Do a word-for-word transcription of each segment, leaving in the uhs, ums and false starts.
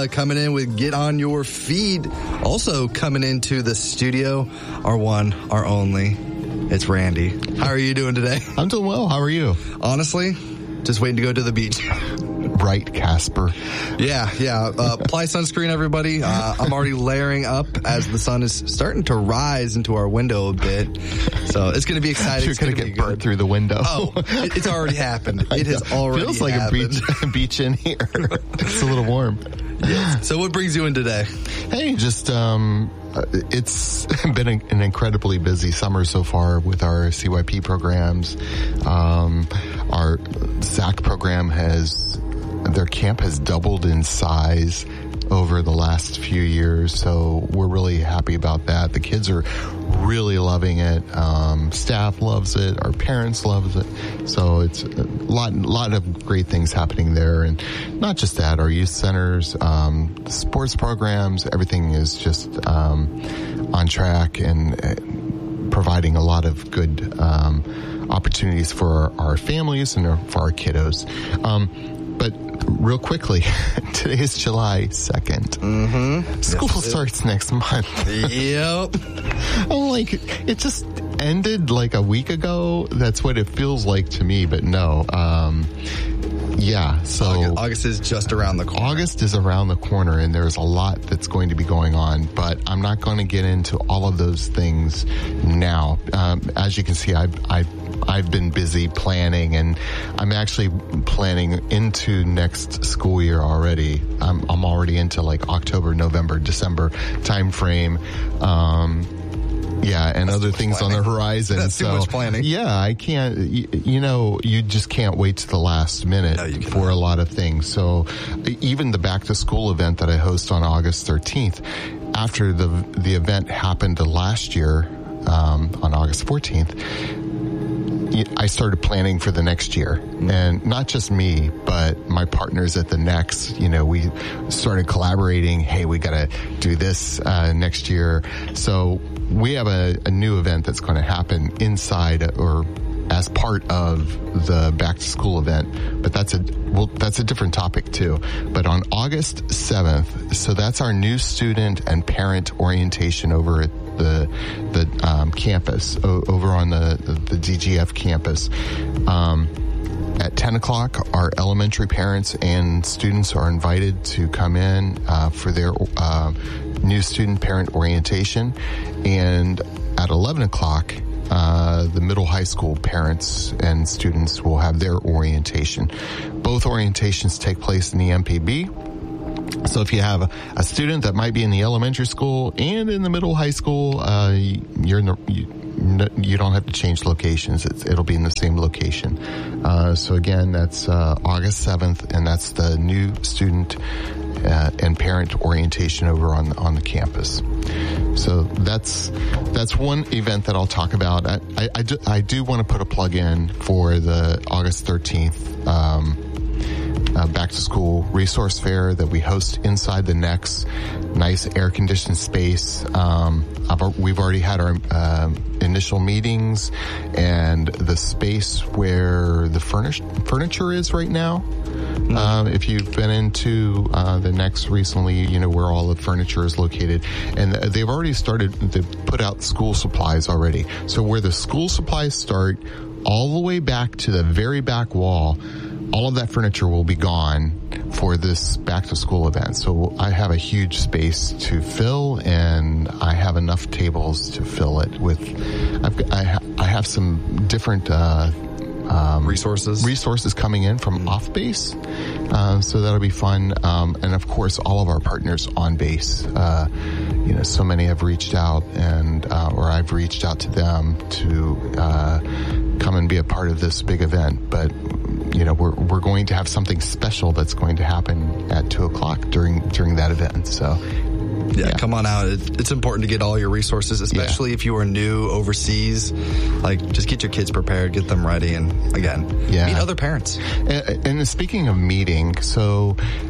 uh, coming in with Get On Your Feed. Also coming into the studio, our one, our only, it's Randy. How are you doing today? I'm doing well. How are you? Honestly, just waiting to go to the beach. Right, Casper. Yeah, yeah. Uh, apply sunscreen, everybody. Uh, I'm already layering up as the sun is starting to rise into our window a bit. So it's going to be exciting. You're going to get burnt through the window. Oh, it, it's already happened. It has already Feels like happened. a beach, beach in here. It's a little warm. Yes. So what brings you in today? Hey, just, um, it's been a, an incredibly busy summer so far with our C Y P programs. Um, our S A C program has, their camp has doubled in size over the last few years, so we're really happy about that. The kids are really loving it. Um, staff loves it. Our parents loves it. So it's a lot, lot of great things happening there, and not just that. Our youth centers, um, sports programs, everything is just um, on track and uh, providing a lot of good um, opportunities for our, our families and our, for our kiddos. Um, But real quickly, today is July second. Mm-hmm. School yes, starts next month. Yep. I'm like, it just ended like a week ago. That's what it feels like to me, but no. Um, yeah, so August, August is just around the corner. August is around the corner, and there's a lot that's going to be going on, but I'm not going to get into all of those things now. Um, as you can see, I've, I've I've been busy planning, and I'm actually planning into next school year already. I'm, I'm already into like October, November, December time frame. Um, yeah, and That's other things planning. on the horizon. That's so, too much planning. Yeah, I can't, you, you know, you just can't wait to the last minute No, for a lot of things. So even the back to school event that I host on August thirteenth, after the, the event happened last year, um, on August fourteenth, I started planning for the next year, and not just me, but my partners at the Next. You know, we started collaborating. Hey, we got to do this uh, next year. So we have a, a new event that's going to happen inside or as part of the back to school event, but that's a well, that's a different topic too. But on August seventh, so that's our new student and parent orientation over at the the um, campus o- over on the the D G F campus. Um, At ten o'clock, our elementary parents and students are invited to come in uh, for their uh, new student parent orientation, and at eleven o'clock. Uh, the middle high school parents and students will have their orientation. Both orientations take place in the M P B. So if you have a, a student that might be in the elementary school and in the middle high school, uh, you're in the, you, you don't have to change locations. It's, it'll be in the same location. Uh, so again, that's uh, August seventh, and that's the new student uh, and parent orientation over on on the campus. So that's that's one event that I'll talk about. I, I, I, do, I do want to put a plug in for the August thirteenth um, uh, back to school resource fair that we host inside the Next. Nice air conditioned space. Um, I've, we've already had our uh, initial meetings, and the space where the furnish, furniture is right now. Mm-hmm. Um, if you've been into uh, the Next recently, you know where all the furniture is located, and they've already started to put out school supplies already. So where the school supplies start, all the way back to the very back wall, all of that furniture will be gone for this back to school event. So I have a huge space to fill, and I have enough tables to fill it with. I've, I, ha- I have some different uh, um, resources resources coming in from off base, uh, so that'll be fun. Um, and of course, all of our partners on base. Uh, you know, so many have reached out, and uh, or I've reached out to them to uh, come and be a part of this big event, but. You know, we're we're going to have something special that's going to happen at two o'clock during during that event. So, yeah, yeah. come on out. It, it's important to get all your resources, especially yeah. if you are new overseas. Like, just get your kids prepared, get them ready, and again, yeah. meet other parents. And, and speaking of meeting, so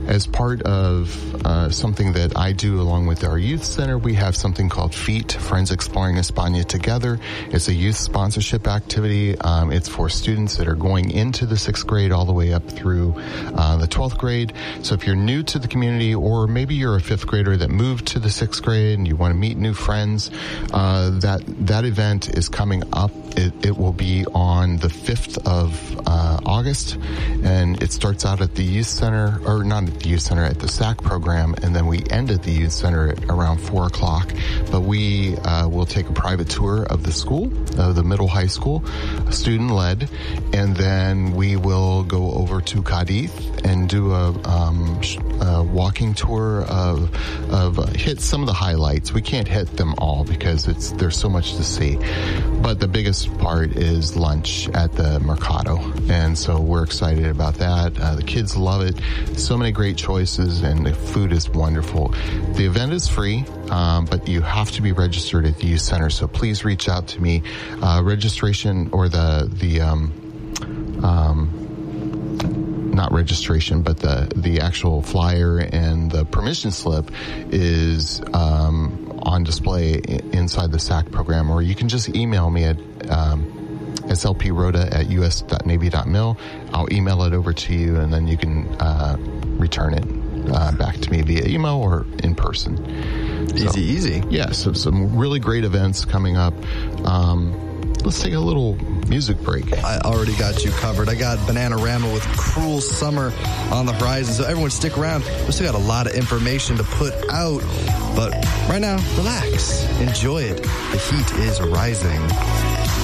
as part of uh, something that I do along with our youth center, we have something called FEAT, Friends Exploring España Together. It's a youth sponsorship activity. Um, it's for students that are going into the sixth grade all the way up through uh, the twelfth grade. So if you're new to the community, or maybe you're a fifth grader that moved to the sixth grade and you want to meet new friends, uh, that that event is coming up. It, it will be on the fifth of uh, August, and it starts out at the youth center, or not at the youth center, at the S A C program, and then we end at the youth center at around four o'clock. But we uh, will take a private tour of the school, of the middle high school, student-led, and then we will go over to Cadiz and do a, um, a walking tour of, of uh, hit some of the highlights. We can't hit them all because it's there's so much to see, but the biggest part is lunch at the Mercado, and so we're excited about that. Uh, the kids love it. So many great choices, and the food is wonderful. The event is free, um, but you have to be registered at the youth center, so please reach out to me. Uh, registration, or the the um, um, not registration, but the the actual flyer and the permission slip is um, on display inside the S A C program, or you can just email me at um, slprhoda at u s dot navy dot mil. I'll email it over to you, and then you can uh, return it uh, back to me via email or in person. Easy, so, easy. Yeah, so some really great events coming up. Um, let's take a little music break. I already got you covered. I got Bananarama with Cruel Summer on the horizon. So everyone stick around. We still got a lot of information to put out. But right now, relax. Enjoy it. The heat is rising.